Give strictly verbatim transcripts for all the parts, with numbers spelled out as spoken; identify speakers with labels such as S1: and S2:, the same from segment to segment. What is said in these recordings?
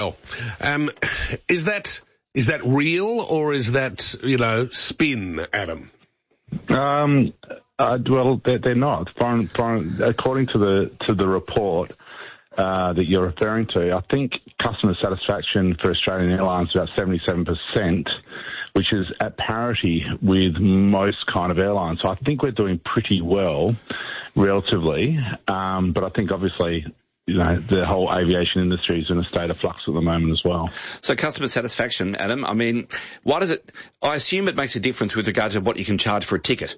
S1: Oh, um, is that is that real or is that, you know, spin, Adam?
S2: Um, uh, well, they're, they're not. Foreign, foreign, according to the to the report uh, that you're referring to, I think customer satisfaction for Australian Airlines is about seventy-seven percent, which is at parity with most kind of airlines. So I think we're doing pretty well, relatively. Um, but I think obviously, you know, the whole aviation industry is in a state of flux at the moment as well.
S3: So customer satisfaction, Adam, I mean, why does it, I assume it makes a difference with regard to what you can charge for a ticket.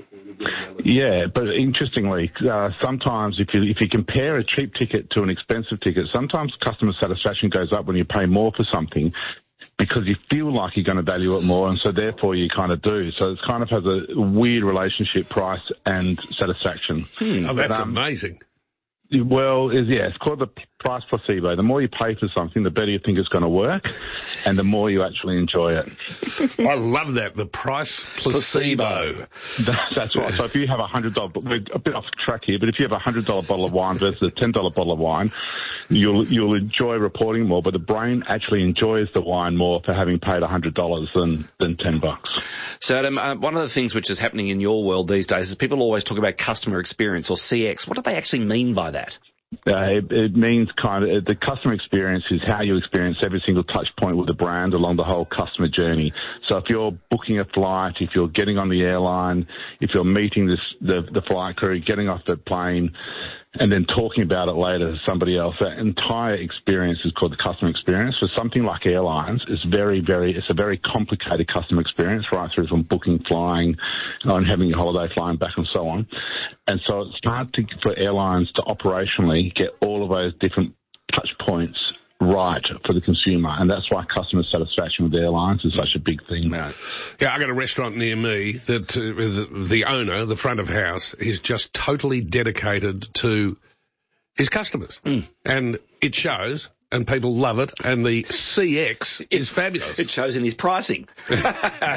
S2: Yeah, but interestingly, uh, sometimes if you if you compare a cheap ticket to an expensive ticket, sometimes customer satisfaction goes up when you pay more for something because you feel like you're going to value it more, and so therefore you kind of do. So it kind of has a weird relationship, price and satisfaction.
S1: Hmm. Oh, that's
S2: but, um,
S1: amazing.
S2: Well, is yeah, it's called the price placebo. The more you pay for something, the better you think it's going to work, and the more you actually enjoy it.
S1: I love that, the price placebo.
S2: That, that's right. So if you have a hundred dollar, we're a bit off track here, but if you have a hundred dollar bottle of wine versus a ten dollar bottle of wine, you'll you'll enjoy reporting more. But the brain actually enjoys the wine more for having paid a hundred dollars than than ten bucks.
S3: So Adam, uh, one of the things which is happening in your world these days is people always talk about customer experience or C X. What do they actually mean by that?
S2: Uh, it, it means kind of the customer experience is how you experience every single touch point with the brand along the whole customer journey. So if you're booking a flight, if you're getting on the airline, if you're meeting this, the, the flight crew, getting off the plane, and then talking about it later to somebody else, that entire experience is called the customer experience. For something like airlines, it's very, very, it's a very complicated customer experience, right through from booking, flying, and having your holiday, flying back, and so on. And so it's hard to, for airlines to operationally get all of those different touch points right for the consumer, and that's why customer satisfaction with airlines is such a big thing.
S1: Right. Yeah, I got a restaurant near me that uh, the, the owner, the front of house, is just totally dedicated to his customers, mm. and it shows. And people love it, and the C X is fabulous.
S3: It shows in his pricing.
S2: Yeah,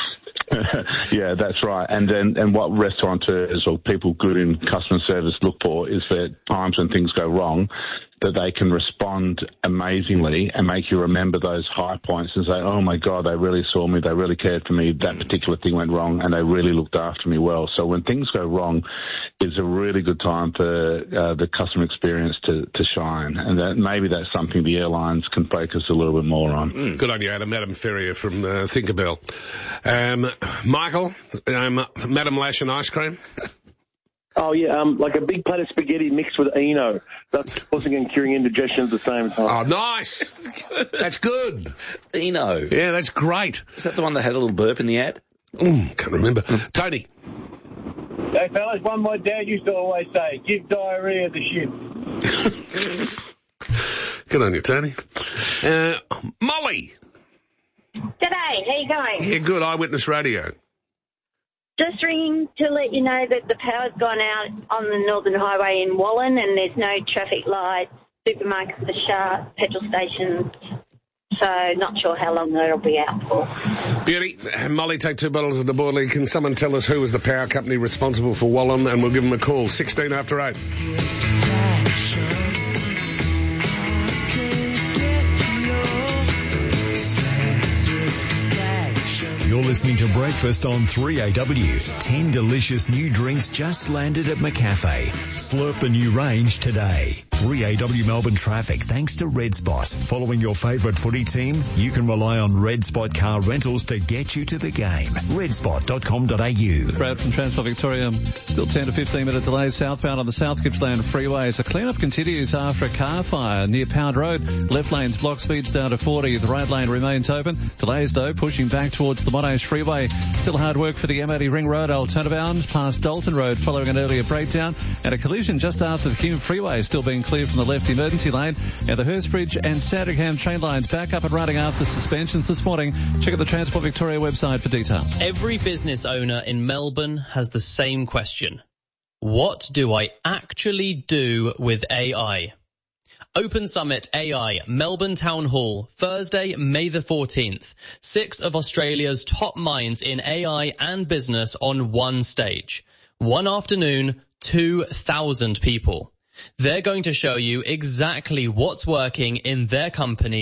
S2: that's right. And then, and what restaurateurs or people good in customer service look for is for times when things go wrong, that they can respond amazingly and make you remember those high points and say, oh my God, they really saw me, they really cared for me, that particular thing went wrong, and they really looked after me well. So when things go wrong, it's a really good time for uh, the customer experience to, to shine. And that maybe that's something the airlines can focus a little bit more on.
S1: Mm. Good on you, Adam. Adam Ferrier from uh, Thinkerbell. Um, Michael, um, Madam Lash and ice cream?
S4: Oh, yeah, um, like a big plate of spaghetti mixed with Eno. That's causing and curing indigestion at the same time.
S1: Oh, nice. That's good.
S3: Eno.
S1: Yeah, that's great.
S3: Is that the one that had a little burp in the ad?
S1: Mm, can't remember. Tony.
S5: Hey, fellas, one my dad used to always say, give diarrhea the shit.
S1: Good on you, Tony. Uh, Molly.
S6: G'day, how you going?
S1: Yeah, good. Eyewitness Radio.
S6: Just ringing to let you know that the power's gone out on the Northern Highway in Wallen and there's no traffic lights, supermarkets are shut, petrol stations, so not sure how long that'll be out for.
S1: Beauty. Molly, take two bottles of the Borley. Can someone tell us who was the power company responsible for Wallen, and we'll give them a call. sixteen after eight.
S7: You're listening to Breakfast on three A W. Ten delicious new drinks just landed at McCafe. Slurp the new range today. three A W Melbourne traffic thanks to Red Spot. Following your favourite footy team, you can rely on Red Spot car rentals to get you to the game. red spot dot com dot a u.
S8: Brad from Transport Victoria. Still ten to fifteen minute delays southbound on the South Gippsland freeways. The clean-up continues after a car fire near Pound Road. Left lane's block, speeds down to forty. The right lane remains open. Delays though pushing back towards the Monash Freeway. Still hard work for the M eighty Ring Road Old Turnabout past Dalton Road following an earlier breakdown, and a collision just after the Hume Freeway still being cleared from the left emergency lane. And the Hurstbridge and Sandringham train lines back up and running after suspensions this morning. Check out the Transport Victoria website for details.
S9: Every business owner in Melbourne has the same question. What do I actually do with A I? Open Summit A I, Melbourne Town Hall, Thursday, May the fourteenth. Six of Australia's top minds in A I and business on one stage. One afternoon, two thousand people. They're going to show you exactly what's working in their company